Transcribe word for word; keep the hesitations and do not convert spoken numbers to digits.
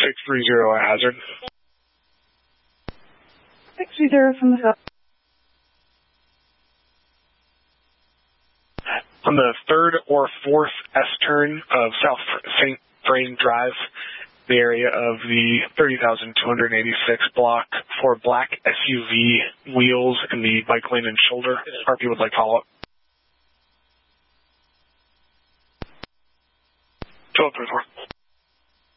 six three zero at hazard. six three zero from the south. On the third or fourth S-turn of South Saint Vrain Drive, the area of the thirty thousand two hundred eighty-six block for black S U V wheels in the bike lane and shoulder. R P would like follow-up. Philip three four.